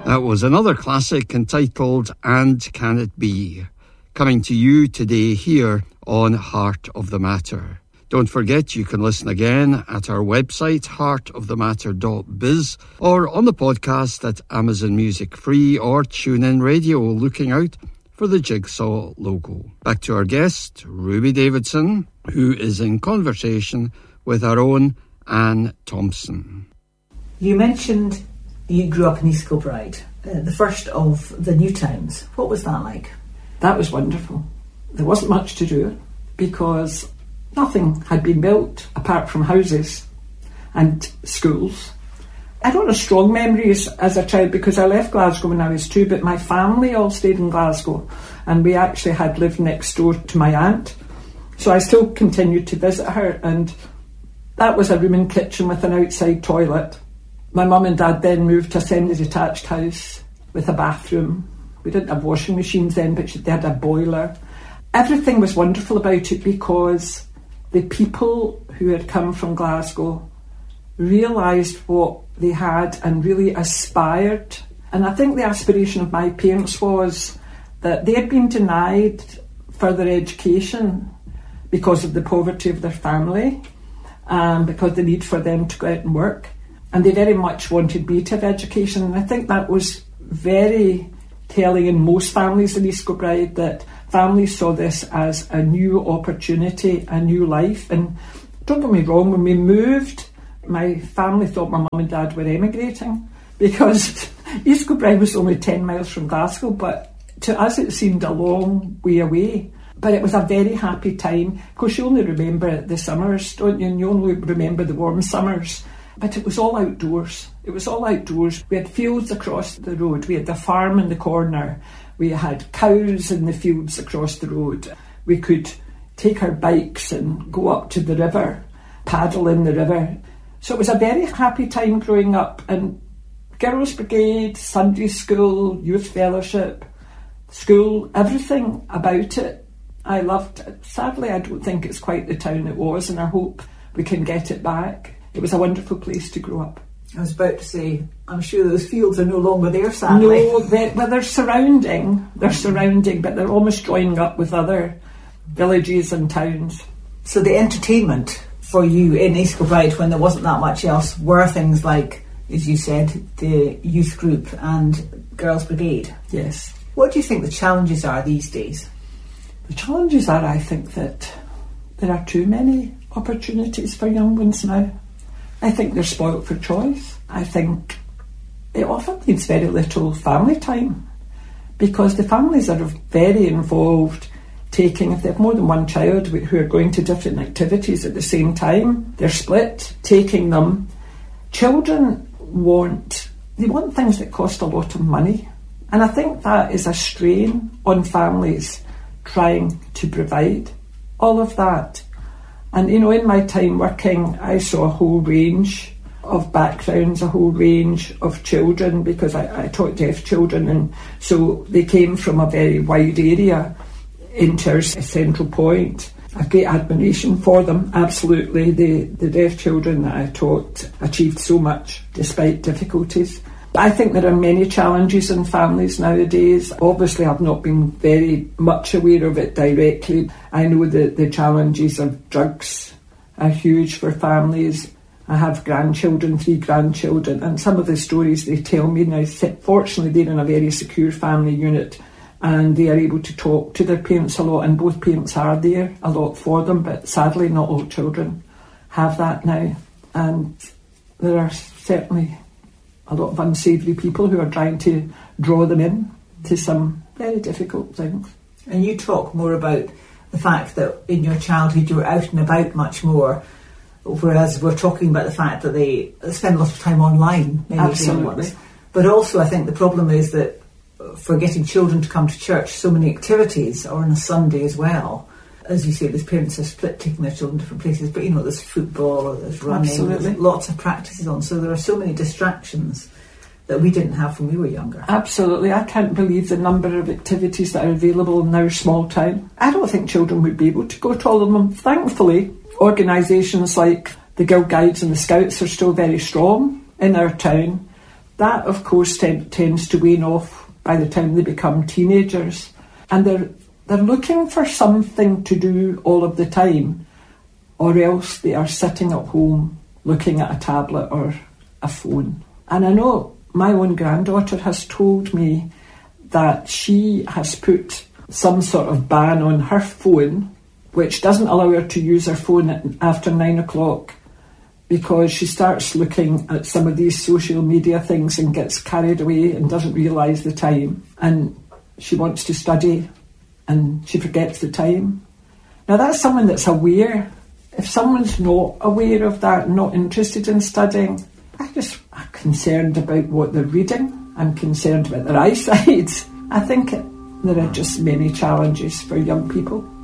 That was another classic entitled And Can It Be, coming to you today here on Heart of the Matter. Don't forget you can listen again at our website heartofthematter.biz or on the podcast at Amazon Music Free or TuneIn Radio, looking out for the Jigsaw logo. Back to our guest, Ruby Davidson, who is in conversation with our own Anne Thompson. You mentioned you grew up in East Kilbride, the first of the new towns. What was that like? That was wonderful. There wasn't much to do because nothing had been built apart from houses and schools. I don't have strong memories as a child because I left Glasgow when I was 2, but my family all stayed in Glasgow and we actually had lived next door to my aunt. So I still continued to visit her, and that was a room and kitchen with an outside toilet. My mum and dad then moved to a semi-detached house with a bathroom. We didn't have washing machines then, but they had a boiler. Everything was wonderful about it because the people who had come from Glasgow realised what they had and really aspired. And I think the aspiration of my parents was that they had been denied further education because of the poverty of their family and because of the need for them to go out and work. And they very much wanted me to have education. And I think that was very telling in most families in East Kilbride, that families saw this as a new opportunity, a new life. And don't get me wrong, when we moved, my family thought my mum and dad were emigrating because East Kilbride was only 10 miles from Glasgow, but to us it seemed a long way away. But it was a very happy time. Of course, you only remember the summers, don't you? And you only remember the warm summers. But it was all outdoors. It was all outdoors. We had fields across the road. We had the farm in the corner. We had cows in the fields across the road. We could take our bikes and go up to the river, paddle in the river. So it was a very happy time growing up. And Girls' Brigade, Sunday school, youth fellowship, school, everything about it, I loved it. Sadly, I don't think it's quite the town it was, and I hope we can get it back. It was a wonderful place to grow up. I was about to say, I'm sure those fields are no longer there, sadly. No, they're surrounding, but they're almost joining up with other villages and towns. So the entertainment for you in East Kilbride, when there wasn't that much else, were things like, as you said, the youth group and Girls' Brigade. Yes. What do you think the challenges are these days? The challenges are, I think, that there are too many opportunities for young ones now. I think they're spoilt for choice. I think it often means very little family time because the families are very involved taking, if they have more than one child who are going to different activities at the same time, they're split, taking them. Children want things that cost a lot of money. And I think that is a strain on families trying to provide all of that. And, in my time working, I saw a whole range of backgrounds, a whole range of children, because I taught deaf children, and so they came from a very wide area into a central point. A great admiration for them, absolutely. The deaf children that I taught achieved so much despite difficulties. I think there are many challenges in families nowadays. Obviously, I've not been very much aware of it directly. I know that the challenges of drugs are huge for families. I have grandchildren, 3 grandchildren, and some of the stories they tell me now, fortunately, they're in a very secure family unit and they are able to talk to their parents a lot, and both parents are there a lot for them, but sadly, not all children have that now. And there are certainly a lot of unsavoury people who are trying to draw them in to some very difficult things. And you talk more about the fact that in your childhood you were out and about much more, whereas we're talking about the fact that they spend a lot of time online, many young ones. But also I think the problem is that for getting children to come to church, so many activities are on a Sunday as well. As you say, there's parents are split, taking their children to different places, but there's football, there's running, there's lots of practices on, so there are so many distractions that we didn't have when we were younger. Absolutely. I can't believe the number of activities that are available in our small town. I don't think children would be able to go to all of them. Thankfully, organisations like the Guild Guides and the Scouts are still very strong in our town, That, of course, tends to wane off by the time they become teenagers. And they're looking for something to do all of the time, or else they are sitting at home looking at a tablet or a phone. And I know my own granddaughter has told me that she has put some sort of ban on her phone, which doesn't allow her to use her phone after 9 o'clock, because she starts looking at some of these social media things and gets carried away and doesn't realise the time. And she wants to study and she forgets the time. Now that's someone that's aware. If someone's not aware of that, not interested in studying, I'm concerned about what they're reading. I'm concerned about their eyesight. I think there are just many challenges for young people.